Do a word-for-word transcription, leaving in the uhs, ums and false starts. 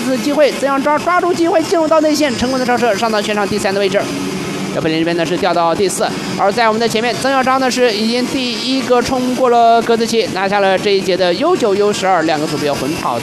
次机会，曾耀章抓住机会进入到内线，成功的超射上到全场第三的位置。姚佩林这边呢是掉到第四，而在我们的前面，曾耀章呢是已经第一个冲过了格子棋，拿下了这一节的 U 九 U 十二两个组别混跑。